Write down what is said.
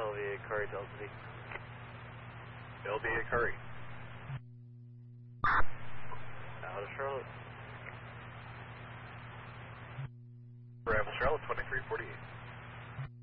LVA Curry, Delta V. LBA Curry. Out of Charlotte. Bravo Charlotte 2348.